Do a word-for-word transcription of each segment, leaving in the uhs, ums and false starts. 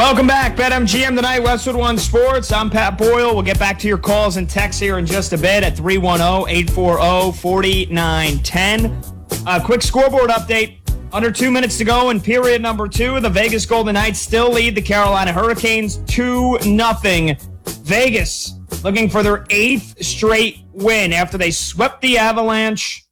Welcome back, BetMGM tonight, Westwood One Sports. I'm Pat Boyle. We'll get back to your calls and texts here in just a bit at three one zero, eight four zero, four nine one zero. A quick scoreboard update. Under two minutes to go in period number two. The Vegas Golden Knights still lead the Carolina Hurricanes two nothing. Vegas looking for their eighth straight win after they swept the Avalanche.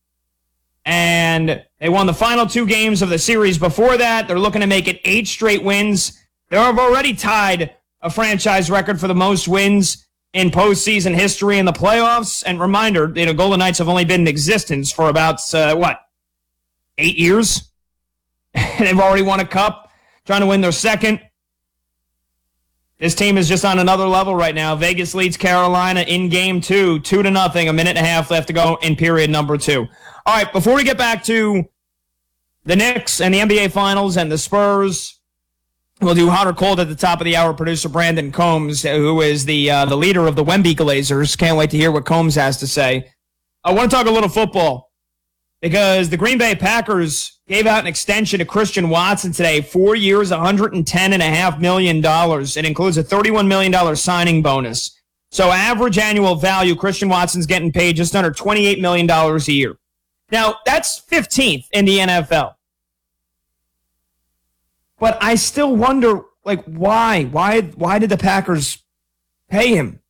And they won the final two games of the series before that. They're looking to make it eight straight wins. They have already tied a franchise record for the most wins in postseason history in the playoffs. And reminder, you know, Golden Knights have only been in existence for about, uh, what, eight years? They've already won a cup, trying to win their second. This team is just on another level right now. Vegas leads Carolina in game two, two to nothing, a minute and a half left to go in period number two. All right, before we get back to the Knicks and the N B A Finals and the Spurs, we'll do hot or cold at the top of the hour. Producer Brandon Combs, who is the uh, the leader of the Wemby Glazers. Can't wait to hear what Combs has to say. I want to talk a little football because the Green Bay Packers gave out an extension to Christian Watson today, four years, one hundred ten point five million dollars. It includes a thirty-one million dollars signing bonus. So average annual value, Christian Watson's getting paid just under twenty-eight million dollars a year. Now, that's fifteenth in the N F L. But I still wonder, like, why? Why why did the Packers pay him?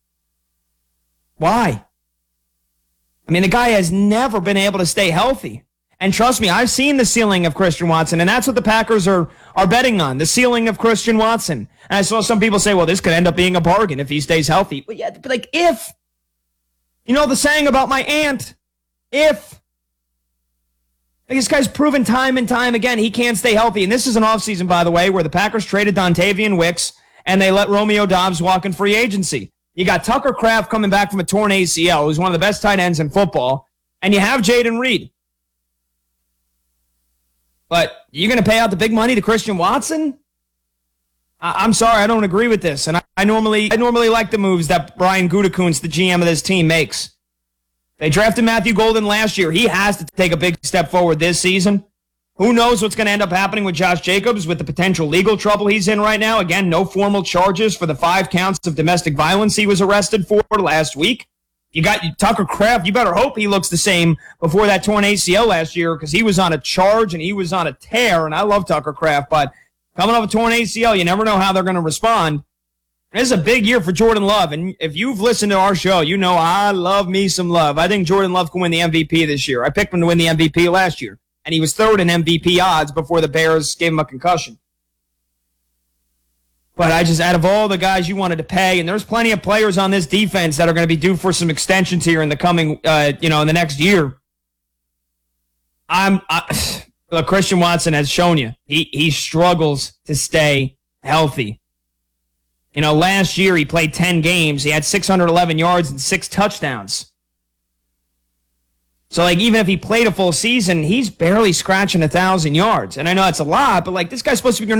Why? I mean, the guy has never been able to stay healthy. And trust me, I've seen the ceiling of Christian Watson, and that's what the Packers are, are betting on, the ceiling of Christian Watson. And I saw some people say, well, this could end up being a bargain if he stays healthy. But, yeah, but like, if. You know the saying about my aunt, if. Like, this guy's proven time and time again he can't stay healthy. And this is an offseason, by the way, where the Packers traded Dontavian Wicks and they let Romeo Doubs walk in free agency. You got Tucker Kraft coming back from a torn A C L, who's one of the best tight ends in football, and you have Jaden Reed. But you're going to pay out the big money to Christian Watson? I- I'm sorry, I don't agree with this. And I, I normally I normally like the moves that Brian Gutekunst, the G M of this team, makes. They drafted Matthew Golden last year. He has to take a big step forward this season. Who knows what's going to end up happening with Josh Jacobs with the potential legal trouble he's in right now. Again, no formal charges for the five counts of domestic violence he was arrested for last week. You got Tucker Kraft. You better hope he looks the same before that torn A C L last year because he was on a charge and he was on a tear, and I love Tucker Kraft, but coming off a torn A C L, you never know how they're going to respond. This is a big year for Jordan Love, and if you've listened to our show, you know I love me some Love. I think Jordan Love can win the M V P this year. I picked him to win the M V P last year, and he was third in M V P odds before the Bears gave him a concussion. But I just, out of all the guys you wanted to pay, and there's plenty of players on this defense that are going to be due for some extensions here in the coming, uh, you know, in the next year. I'm, I, look, Christian Watson has shown you he he struggles to stay healthy. You know, last year he played ten games. He had six hundred eleven yards and six touchdowns. So, like, even if he played a full season, he's barely scratching one thousand yards. And I know that's a lot, but, like, this guy's supposed to be